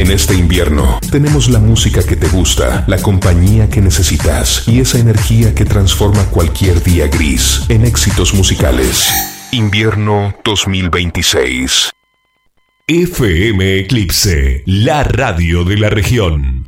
En este invierno, tenemos la música que te gusta, la compañía que necesitas y esa energía que transforma cualquier día gris en éxitos musicales. Invierno 2026. FM Eclipse, la radio de la región.